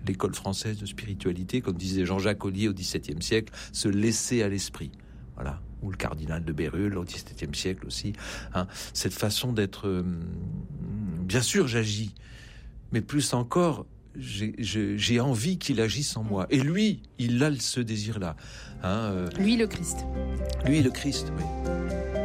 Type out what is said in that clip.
l'école française de spiritualité, comme disait Jean-Jacques Ollier au XVIIe siècle, se laisser à l'esprit. Voilà. Ou le cardinal de Bérulle au XVIIe siècle aussi. Cette façon d'être... bien sûr, j'agis, mais plus encore, j'ai envie qu'il agisse en moi. Et lui, il a ce désir-là. Lui, le Christ. Lui, le Christ, oui.